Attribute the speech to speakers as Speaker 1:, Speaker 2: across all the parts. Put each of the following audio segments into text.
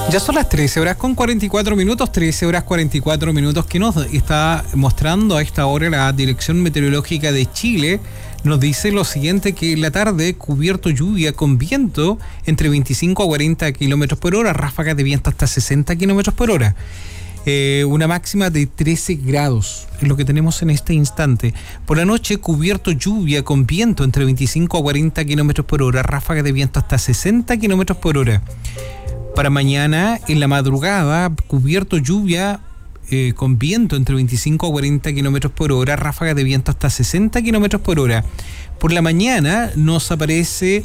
Speaker 1: Ya son las 13 horas con 44 minutos, 13 horas 44 minutos que nos está mostrando a esta hora la Dirección Meteorológica de Chile. Nos dice lo siguiente, que en la tarde cubierto lluvia con viento entre 25 a 40 kilómetros por hora, ráfagas de viento hasta 60 kilómetros por hora. Una máxima de 13 grados es lo que tenemos en este instante. Por la noche cubierto lluvia con viento entre 25 a 40 kilómetros por hora, ráfagas de viento hasta 60 kilómetros por hora. Para mañana, en la madrugada, cubierto lluvia con viento entre 25 a 40 kilómetros por hora, ráfagas de viento hasta 60 kilómetros por hora. Por la mañana nos aparece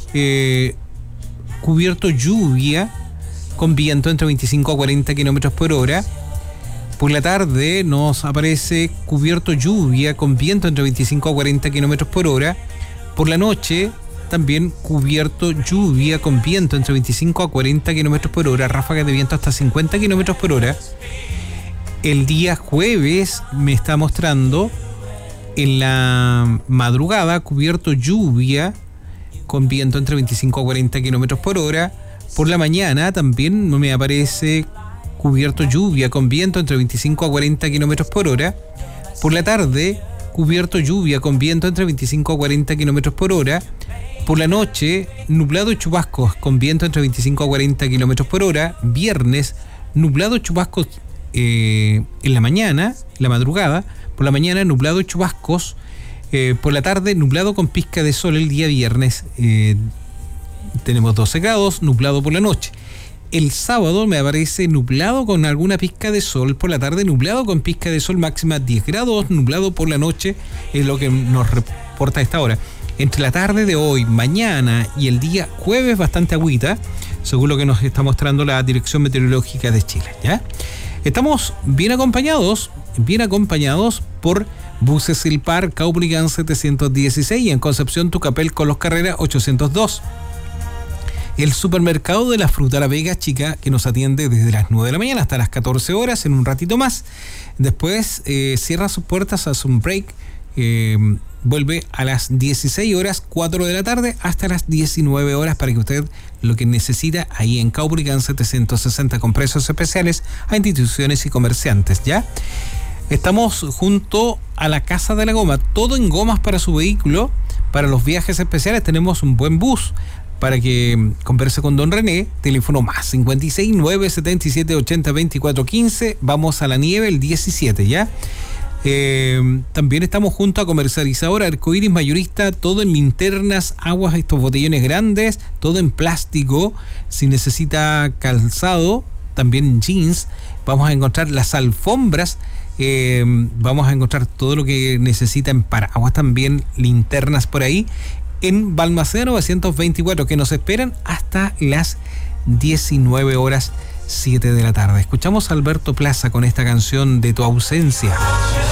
Speaker 1: cubierto lluvia con viento entre 25 a 40 kilómetros por hora. Por la tarde nos aparece cubierto lluvia con viento entre 25 a 40 kilómetros por hora. Por la noche también cubierto lluvia con viento entre 25 a 40 kilómetros por hora, ráfagas de viento hasta 50 kilómetros por hora. El día jueves me está mostrando en la madrugada cubierto lluvia con viento entre 25 a 40 kilómetros por hora. Por la mañana también me aparece cubierto lluvia con viento entre 25 a 40 kilómetros por hora. Por la tarde cubierto lluvia con viento entre 25 a 40 kilómetros por hora. Por la noche, nublado y chubascos con viento entre 25 a 40 kilómetros por hora. Viernes, nublado y chubascos en la mañana, en la madrugada. Por la mañana, nublado y chubascos. Por la tarde, nublado con pizca de sol el día viernes. Tenemos 12 grados, nublado por la noche. El sábado me aparece nublado con alguna pizca de sol. Por la tarde, nublado con pizca de sol, máxima 10 grados, nublado por la noche, es lo que nos reporta a esta hora. Entre la tarde de hoy, mañana y el día jueves, bastante agüita, según lo que nos está mostrando la Dirección Meteorológica de Chile, ¿ya? Estamos bien acompañados por Buses El Par, Caupolicán 716 y en Concepción Tucapel con Los Carreras 802. El supermercado de la fruta La Vega Chica, que nos atiende desde las 9 de la mañana hasta las 14 horas, en un ratito más. Después cierra sus puertas, hace un break. Vuelve a las 16 horas, 4 de la tarde, hasta las 19 horas para que usted lo que necesita ahí en Caupolicán 760 con precios especiales a instituciones y comerciantes, ¿ya? Estamos junto a la Casa de la Goma, todo en gomas para su vehículo. Para los viajes especiales tenemos un buen bus para que converse con don René. Teléfono más 56 977 80 24 15. Vamos a la nieve el 17, ¿ya? También estamos junto a Comercializadora Arcoíris Mayorista, todo en linternas, aguas, estos botellones grandes, todo en plástico. Si necesita calzado, también jeans, vamos a encontrar las alfombras, vamos a encontrar todo lo que necesita en paraguas, también linternas por ahí, en Balmaceda 924, que nos esperan hasta las 19 horas 7 de la tarde. Escuchamos a Alberto Plaza con esta canción de Tu ausencia.